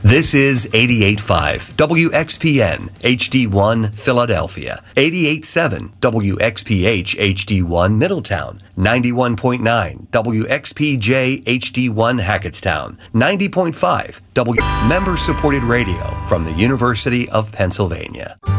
This is 88.5 WXPN HD1 Philadelphia, 88.7 WXPH HD1 Middletown, 91.9 WXPJ HD1 Hackettstown, 90.5 Member-supported radio from the University of Pennsylvania.